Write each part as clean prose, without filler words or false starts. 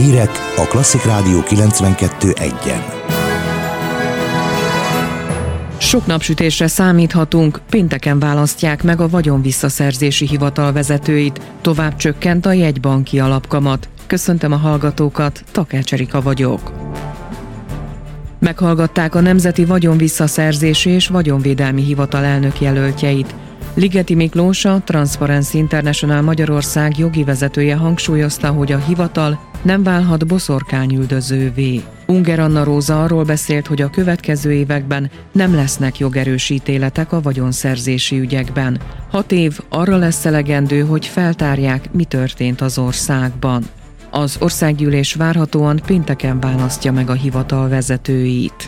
Hírek a Klasszik Rádió 92.1-en. Sok napsütésre számíthatunk, pénteken választják meg a vagyonvisszaszerzési hivatal vezetőit, tovább csökkent a jegybanki alapkamat. Köszöntöm a hallgatókat, Takács Erika vagyok. Meghallgatták a Nemzeti Vagyonvisszaszerzési és Vagyonvédelmi Hivatal elnökjelöltjeit. Ligeti Miklós, a Transparency International Magyarország jogi vezetője hangsúlyozta, hogy a hivatal nem válhat boszorkányüldözővé. Unger Anna Róza arról beszélt, hogy a következő években nem lesznek jogerős ítéletek a vagyonszerzési ügyekben. 6 év arra lesz elegendő, hogy feltárják, mi történt az országban. Az országgyűlés várhatóan pénteken választja meg a hivatal vezetőit.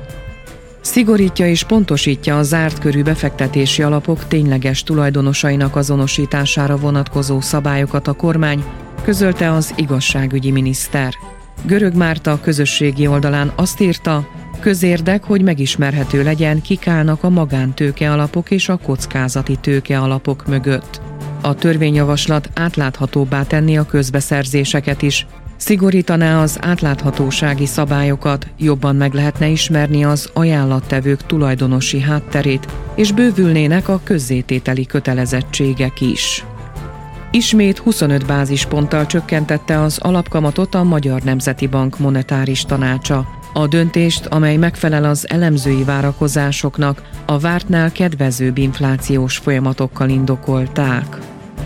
Szigorítja és pontosítja a zárt körű befektetési alapok tényleges tulajdonosainak azonosítására vonatkozó szabályokat a kormány, közölte az igazságügyi miniszter. Görög Márta a közösségi oldalán azt írta, közérdek, hogy megismerhető legyen, kik állnak a magántőke alapok és a kockázati tőke alapok mögött. A törvényjavaslat átláthatóbbá tenni a közbeszerzéseket is, szigorítaná az átláthatósági szabályokat, jobban meg lehetne ismerni az ajánlattevők tulajdonosi hátterét, és bővülnének a közzétételi kötelezettségek is. Ismét 25 bázisponttal csökkentette az alapkamatot a Magyar Nemzeti Bank monetáris tanácsa. A döntést, amely megfelel az elemzői várakozásoknak, a vártnál kedvezőbb inflációs folyamatokkal indokolták.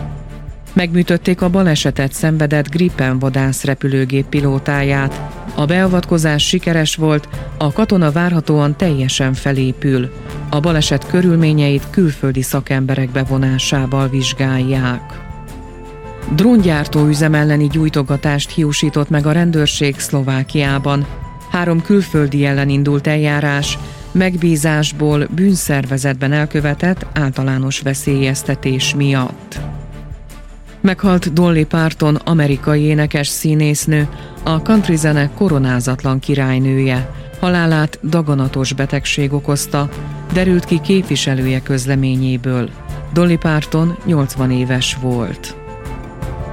Megműtötték a balesetet szenvedett Gripen vadászrepülőgép pilótáját. A beavatkozás sikeres volt, a katona várhatóan teljesen felépül. A baleset körülményeit külföldi szakemberek bevonásával vizsgálják. Dróngyártó üzem elleni gyújtogatást hiúsított meg a rendőrség Szlovákiában. 3 külföldi ellen indult eljárás, megbízásból bűnszervezetben elkövetett általános veszélyeztetés miatt. Meghalt Dolly Parton, amerikai énekes színésznő, a country zene koronázatlan királynője. Halálát daganatos betegség okozta, derült ki képviselője közleményéből. Dolly Parton 80 éves volt.